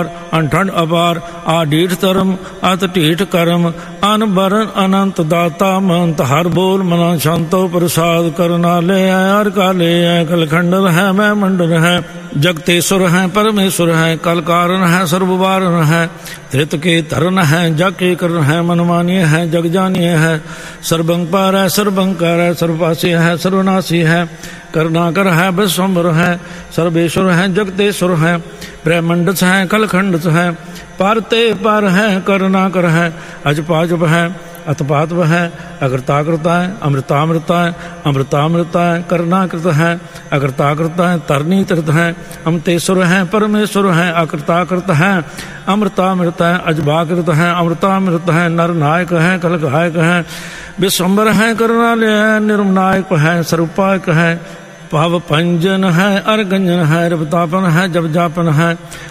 अनठंड अपार आडीठ धर्म अत ढीठ कर्म अन बरन अनंत दाता मंत हर बोल मना शांतो प्रसाद करना ले हर काले है कलखंडल है मैं मंडल है जगतेश्वर है परमेश्वर है कल कारण है सर्ववारण है धृत के धरन है जग के करण है मनमानीय है जग जानिय है सर्वंपार है सर्वंकार है सर्वपासी है सर्वनाशी है करुणाकर है विश्वम्भर है सर्वेश्वर है जगतेश्वर है ब्रह्मंडस है कलखंडस है पारते पार है करुणाकर है अजपाजप है अतपातव है अकृताकृता है अमृतामृता है अमृतामृता है करुणाकृत है अकृताकृता है तरनी तीर्थ है अमतेश्वर है परमेश्वर है अकृताकृत है अमृतामृत है अजबाकृत है अमृतामृत है नरनायक है कलगायक है विश्वम्भर है करुणालय है निर्मनायक है स्वरूपायक है भाव पंजन है अर्गंजन है रवतापन है जब जापन है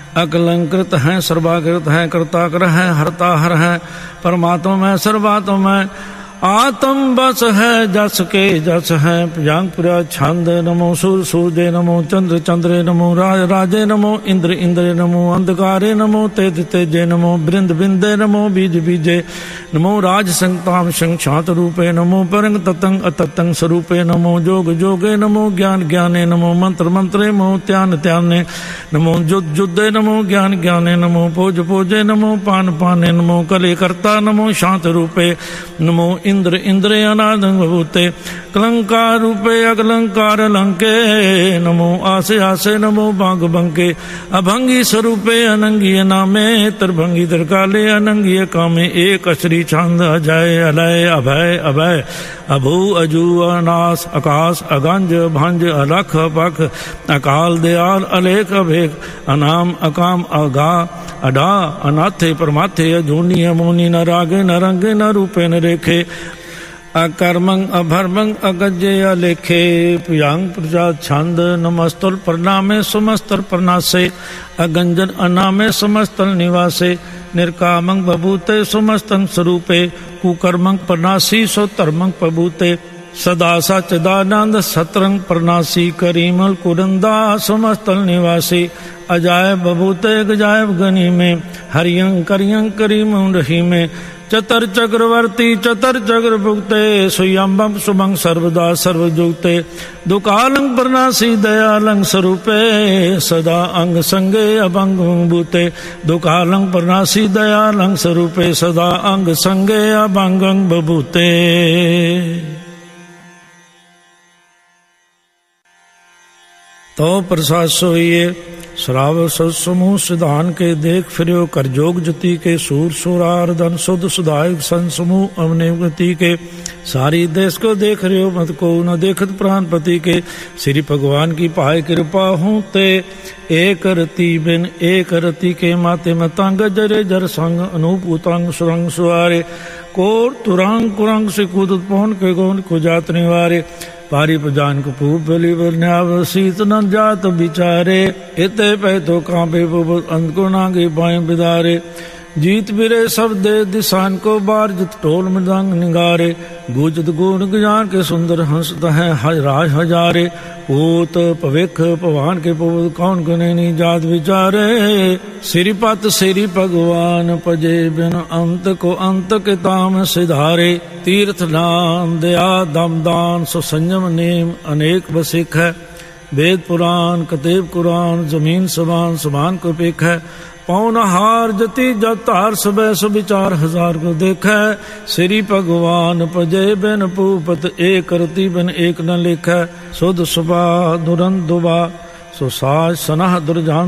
अकलंकृत है सर्वाकृत है कर्ताकर है हरता हर है परमात्मा में सर्वात्मा में आत्म बस है जस के जस है प्रियांगपुरा छंद नमो सूर सूर्य नमो चंद्र चंद्रे नमो राज राजे नमो इंद्र इंद्रे नमो अंधकारे नमो तेज तेजे नमो बृंद बिंदे नमो बीज बीजे नमो राज संताम संक्षात रूपे नमो परंग ततंग अततंग स्वरूपे नमो जोग जोगे नमो ज्ञान ज्ञाने नमो मंत्र मंत्रे नमो त्यान त्याने नमो जुद जुदे नमो ज्ञान ज्ञाने नमो पोज पोजे नमो पान पाने नमो कले कर्ता नमो शांत रूपे नमो इंद्र इंद्रे अनादं भूते कलंकार रूपे अकलंकार लंके नमो आसे आसे नमो बांग बंके अभंगी स्वरूपे अनंगी नामे त्रिभंगी त्रिकाले अनंगी कामे एक अश्री छंद अजय अलय अभय अभय अभू अजू अनास आकाश अगंज भंज अलख पख अकाल दयाल अलेख अभेक अनाम अकाम अगा अडा अनाथे परमाथे अजूनी अमोनी न रागे न रंगे न रूपे न रेखे अकर्मंग अभर्मंग अगज्य अलेखे प्रियांग प्रजा छंद नमस्तुल प्रणामे सुमस्तल प्रणासे अगंजन अनामे समस्तल निवासे निर्कामंग बभूते सुमस्तंग स्वरूपे कुकर्मंग प्रणासी सो धर्मंग प्रभूते सदा सच्चिदानंद सतरंग प्रणासी करीमल कुरंदा समस्तल निवासी अजायब बभूते गजायब गनी में हरियंग करियंग करीम रही में चतर चक्रवर्ती चतर चक्र भुक्ते सुयंबम सुमंग सर्वदा सर्वजुक्ते दुकालंग प्रणासी दयालंग स्वरूपे सदा अंग संगे अभंग भूते दुकालंग प्रणासी दयालंग स्वरूपे सदा अंग संगे अभंग बभूते। तो प्रसाद सोइए श्राव समूह सिधान के देख फिरो कर जोग जति के सूर सुरार धन शुद्ध सुधायक सन समूह अवनिगति के सारी देश को देख रहे हो मत को न देखत प्राणपति के श्री भगवान की पाए कृपा हूँ ते एक रति बिन एक रति के माते मतंग जरे जर संग अनूप उतंग सुरंग सुवारे कोर तुरंग कुरंग से कूद पौन के गौन को जात निवारे पारी पजान को पूप बलि बन्याव शीत न जात बिचारे इते पै तो कांपे अंत को नागे बाएं बिदारे जीत बिरे सब दे दिशान को बार जित टोल मृदंग निगारे गुजत गुण गुजान के सुंदर हंसत है राज हजारे पूत पविख पवान के पुत कौन गुनेनी जात विचारे श्रीपत श्री भगवान पजे बिन अंत को अंत के ताम सिधारे तीर्थ नाम दया दमदान सो संयम नेम अनेक बसिक है वेद पुराण कतेब कुरान जमीन समान समान को पेख है पौन हार जति जत हार सुबह सुविचार हजार को देखै श्री भगवान पजे बिन पूपत एक रति बिन एक न लिखै सुध सुबा दुरंत दुबा सो साज सनह दुर्जान